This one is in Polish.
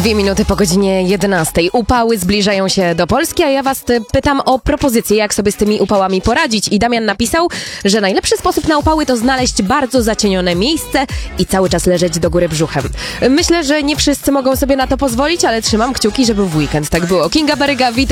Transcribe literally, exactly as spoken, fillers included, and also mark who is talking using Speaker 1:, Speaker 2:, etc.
Speaker 1: Dwie minuty po godzinie jedenastej. Upały zbliżają się do Polski, a ja was pytam o propozycje, jak sobie z tymi upałami poradzić. I Damian napisał, że najlepszy sposób na upały to znaleźć bardzo zacienione miejsce i cały czas leżeć do góry brzuchem. Myślę, że nie wszyscy mogą sobie na to pozwolić, ale trzymam kciuki, żeby w weekend tak było. Kinga Baryga, witam.